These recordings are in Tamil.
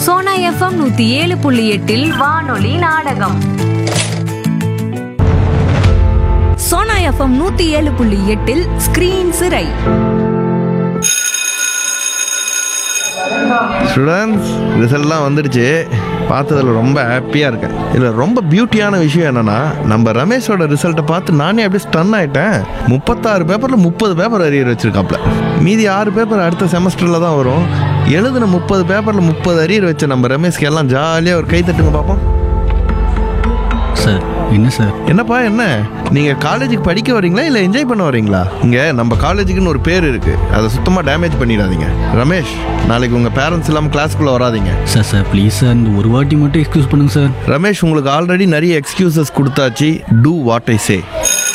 சோனா எஃப்எம் 107.8 வானொலி நாடகம். சோனா எஃப்எம் 107.8 ஸ்கிரீன் சிறை. ஸ்டூடெண்ட்ஸ், ரிசல்ட்லாம் வந்துடுச்சு. பார்த்ததில் ரொம்ப ஹாப்பியாக இருக்கேன். இதில் ரொம்ப பியூட்டியான விஷயம் என்னென்னா, நம்ம ரமேஷோட ரிசல்ட்டை பார்த்து நானே அப்படியே ஸ்டன் ஆகிட்டேன். 36 பேப்பரில் 30 பேப்பர் அரியர் வச்சுருக்காப்புல. மீதி 6 பேப்பர் அடுத்த செமஸ்டரில் தான் வரும். எழுதின 30 பேப்பரில் 30 அரியர் வச்ச நம்ம ரமேஷ்க்கு எல்லாம் ஜாலியாக ஒரு கை தட்டுங்க பார்ப்போம். சார் என்ன சார்? என்னப்பா என்ன, நீங்கள் காலேஜுக்கு படிக்க வரீங்களா இல்லை என்ஜாய் பண்ண வரீங்களா? இங்கே நம்ம காலேஜுக்குன்னு ஒரு பேர் இருக்குது, அதை சுத்தமாக டேமேஜ் பண்ணிடாதீங்க. ரமேஷ், நாளைக்கு உங்கள் பேரண்ட்ஸ் இல்லாமல் கிளாஸ்க்குள்ளே வராதீங்க. சார் ப்ளீஸ் சார், இந்த ஒரு வாட்டி மட்டும் எக்ஸ்கியூஸ் பண்ணுங்க சார். ரமேஷ், உங்களுக்கு ஆல்ரெடி நிறைய எக்ஸ்கியூசஸ் கொடுத்தாச்சு. டூ வாட் ஐ சே.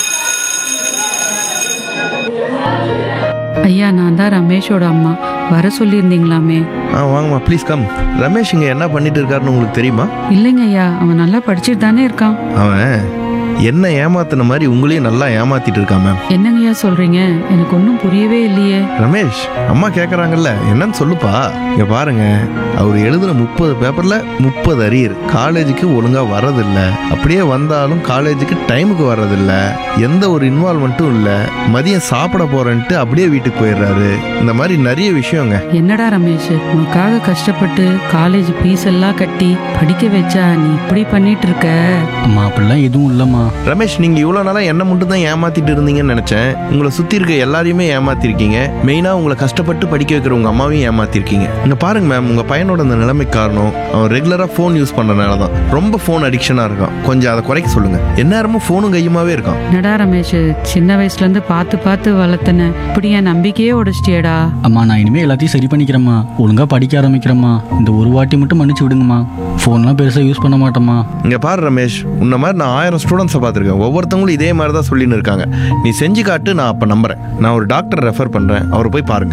ஐயா, நான் தான் ரமேஷோட அம்மா. வர சொல்லியிருந்தீங்களாமே. வாங்கம்மா, ப்ளீஸ் கம். ரமேஷ் இங்கே என்ன பண்ணிட்டு இருக்காருன்னு உங்களுக்கு தெரியுமா? இல்லைங்க ஐயா, அவன் நல்லா படிச்சுட்டு தானே இருக்கான். அவன் என்ன ஏமாத்தின மாதிரி உங்களையும் நல்லா ஏமாத்திட்டு இருக்கான் மேம். என்னங்க ஐயா சொல்றீங்க? எனக்கு ஒன்றும் புரியவே இல்லையே. ரமேஷ், அம்மா கேட்குறாங்கல்ல, என்னன்னு சொல்லுப்பா. இங்கே பாருங்க, அவர் எழுதுன 30 பேப்பரில் 30 அரியர். காலேஜுக்கு ஒழுங்காக வரதில்லை. அப்படியே வந்தாலும் காலேஜுக்கு டைமுக்கு வர்றதில்லை. எந்த ஒரு இன்வால்மெண்ட்டும் இல்லை. மதியம் சாப்பிட போறேன்ட்டு அப்படியே வீட்டுக்கு போயிடுறாரு. இந்த மாதிரி நிறைய விஷயங்க. என்னடா ரமேஷ், உனக்காக கஷ்டப்பட்டு காலேஜ் ஃபீஸ் எல்லாம் கட்டி படிக்க வச்சா நீ இப்படி பண்ணிட்டு இருக்க? அம்மா அப்படிலாம் எதுவும் இல்லைம்மா. ரமேஷ், நீங்க இவ்வளவு நாளா என்ன மட்டும் தான் ஏமாத்திட்டு இருந்தீங்கன்னு நினைச்சேன். உங்களை சுத்தி இருக்க எல்லாரையுமே ஏமாத்திருக்கீங்க. மெயினா உங்களை கஷ்டப்பட்டு படிக்க வைக்கிற உங்க அம்மாவையும் ஏமாத்திருக்கீங்க. இங்க பாருங்க மேம், உங்க பையனோட அந்த நிலைமைக்கு காரணம் அவன் ரெகுலரா போன் யூஸ் பண்றதுனால தான். ரொம்ப போன் அடிக்ஷனா இருக்கான். கொஞ்சம் அதை குறைக்க சொல்லுங்க. எந்நேரமும் போனும் கையுமாவே இருக்கான். என்னடா ரமேஷ், சின்ன வயசுல இருந்து பார்த்து பார்த்து வளர்த்தன, இப்படி என் நம்பிக்கையே உடைச்சிட்டியேடா. அம்மா, நான் இனிமேல் எல்லாத்தையும் சரி பண்ணிக்கிறேம்மா. ஒழுங்காக படிக்க ஆரம்பிக்கிறேம்மா. இந்த ஒரு வாட்டி மட்டும் மன்னிச்சு விடுங்கம்மா. ஃபோன்லாம் பெருசாக யூஸ் பண்ண மாட்டேம்மா. இங்க பாரு ரமேஷ், உன்ன மாதிரி நான் 1000 ஸ்டூடெண்ட்ஸை பார்த்துருக்கேன். ஒவ்வொருத்தவங்களும் இதே மாதிரி தான் சொல்லின்னு இருக்காங்க. நீ செஞ்சு காட்டு, நான் அப்போ நம்புறேன். நான் ஒரு டாக்டர் ரெஃபர் பண்றேன், அவரை போய் பாருங்க.